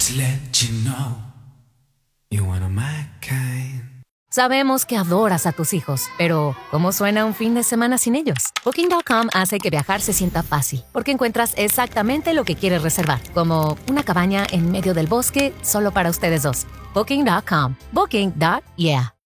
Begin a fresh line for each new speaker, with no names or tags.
Just let you know you're one of my kind.
Sabemos que adoras a tus hijos, pero ¿cómo suena un fin de semana sin ellos? Booking.com hace que viajar se sienta fácil, porque encuentras exactamente lo que quieres reservar, como una cabaña en medio del bosque solo para ustedes dos. Booking.com. Booking.yeah.